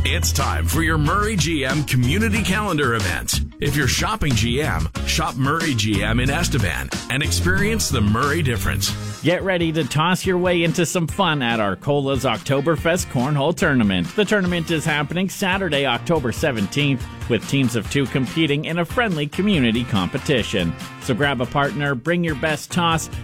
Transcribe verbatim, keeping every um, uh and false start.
It's time for your Murray G M Community Calendar event. If you're shopping G M, shop Murray G M in Estevan and experience the Murray difference. Get ready to toss your way into some fun at Arcola's Oktoberfest Cornhole Tournament. The tournament is happening Saturday, October seventeenth, with teams of two competing in a friendly community competition. So grab a partner, bring your best toss,